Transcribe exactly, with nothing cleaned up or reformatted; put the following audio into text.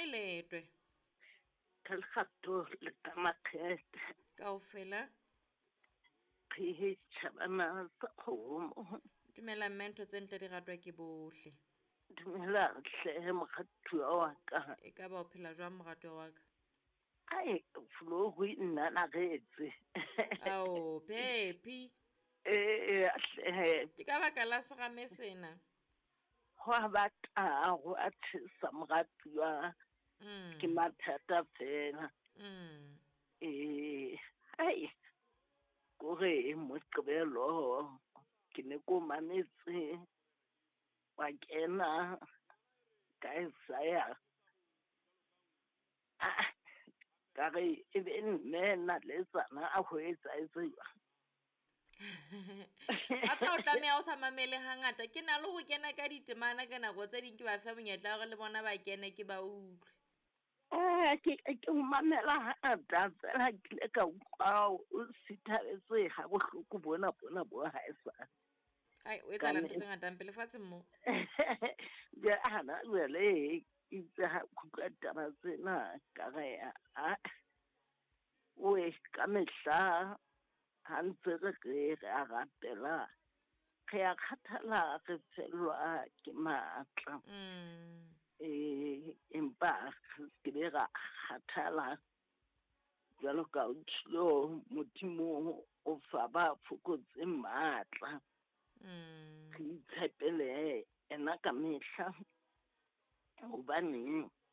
kae letwe ka legato le ka makgete kaofela ke tšhabana sa kgomo dumela mme ntho tse ntle di ratwa ke bohle dumela hle mogatwa wa ka e ka ba o phela jwang morato wa ka ai flo go nna na getse ao pepi eh hle ke ka baka la serame sena go bata go a tshisa mogatwa mm ke mathata fela mm eh ai go re mo qebelo ke ne ko mametse wa kena ka Isaya ah ka re e be nna le tsana a go etsa etsa a tsa o tlameha o sa mamele hangata ke na le go kena ka ditemana ka nako tse ding ke ba fa monyetla gore le bona ba kene ke ba utlwe eh ke ke mamela hangata fela ke le ka utlwa o sithabetse ga bohloko bona bona bo haesa ai o etsa lantse tse ngata pele fatshe mo ja ana le itse ha kuka taba tsena ka ga a o e ka mehla ha ntse re re a rapela ge a kgathala re felwa ke matla mm eh empa ke be ga kgathala jalo ka utlo modimo o fa ba fokotse matla mm ke itshepele ena ka mehla o bane